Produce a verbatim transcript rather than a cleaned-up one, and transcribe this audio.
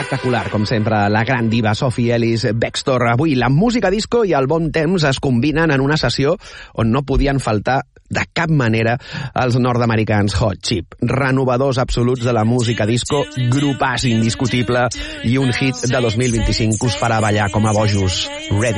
espectacular, com sempre, la gran diva Sophie Ellis Bextor. Avui la música disco i el bon temps es combinen en una sessió on no podien faltar de cap manera els nord-americans Hot Chip. Renovadors absoluts de la música disco, grupàs indiscutible i un hit de dos mil vint-i-cinc que us farà ballar com a bojos. Ready.